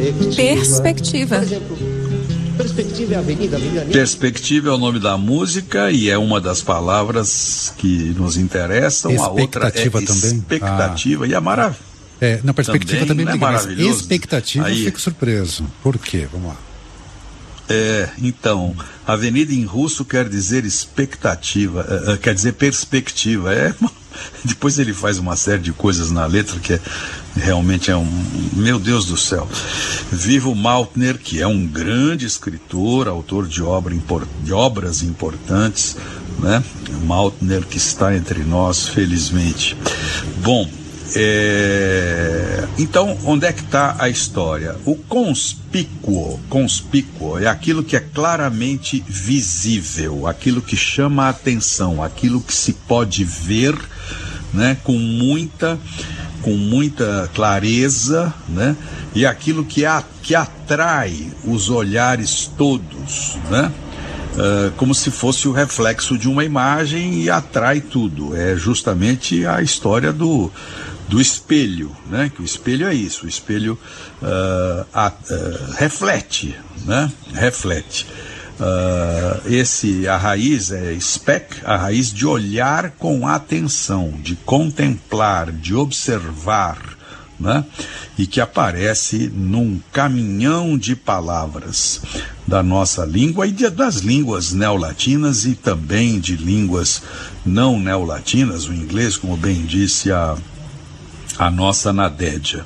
Perspectiva. Por exemplo, perspectiva é a Avenida Viviane. Perspectiva é o nome da música e é uma das palavras que nos interessam. A outra é expectativa e é maravilhoso. Na perspectiva também é maravilhoso. Expectativa, aí, eu fico surpreso. Por quê? Vamos lá. Então, avenida em russo quer dizer expectativa, quer dizer perspectiva. Depois ele faz uma série de coisas na letra que realmente meu Deus do céu. Viva o Maltner, que é um grande escritor, autor de obras importantes, né? Maltner que está entre nós, felizmente. Bom, então, onde é que está a história? O conspícuo é aquilo que é claramente visível, aquilo que chama a atenção, aquilo que se pode ver, né, com muita clareza, né, e aquilo que atrai os olhares todos, né? Como se fosse o reflexo de uma imagem e atrai tudo. É justamente a história do espelho, né? Que o espelho é isso, o espelho reflete, né? Reflete. A raiz é spec, a raiz de olhar com atenção, de contemplar, de observar, né? E que aparece num caminhão de palavras da nossa língua e das línguas neolatinas e também de línguas não neolatinas, o inglês, como bem disse a nossa Nadédia.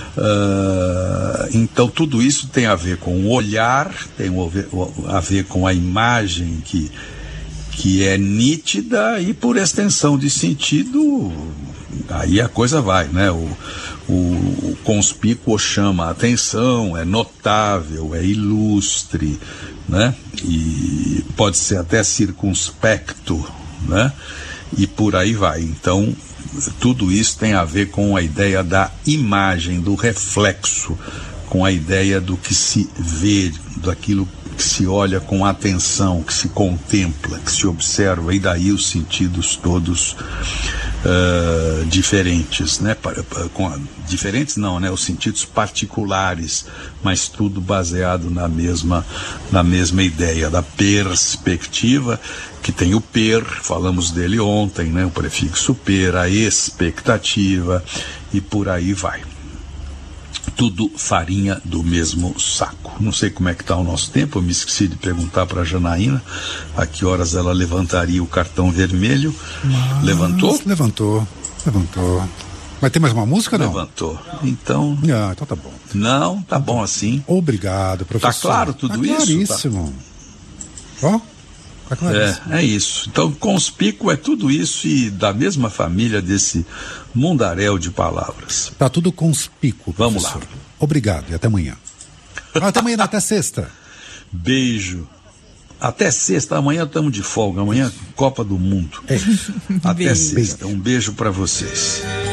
Então tudo isso tem a ver com o olhar, tem a ver com a imagem que é nítida e, por extensão de sentido, aí a coisa vai, né? O conspícuo chama a atenção, é notável, é ilustre, né? E pode ser até circunspecto, né? E por aí vai. Então, tudo isso tem a ver com a ideia da imagem, do reflexo, com a ideia do que se vê, daquilo que se olha com atenção, que se contempla, que se observa, e daí os sentidos todos diferentes, né? Diferentes não, né? Os sentidos particulares, mas tudo baseado na mesma ideia da perspectiva, que tem o per, falamos dele ontem, né? O prefixo per, a expectativa, e por aí vai. Tudo farinha do mesmo saco. Não sei como é que está o nosso tempo, eu me esqueci de perguntar para a Janaína a que horas ela levantaria o cartão vermelho. Levantou? Levantou. Mas tem mais uma música, não? Levantou. Então tá bom. Não, tá bom assim. Obrigado, professor. Tá claro tudo isso? Claríssimo. Ó. É isso. Então, conspícuo é tudo isso e da mesma família desse mundaréu de palavras. Tá tudo conspícuo, Vamos professor. lá. Obrigado e até amanhã. Até amanhã, até sexta. Beijo. Até sexta. Amanhã estamos de folga. Amanhã, Copa do Mundo. Até sexta. Um beijo para vocês.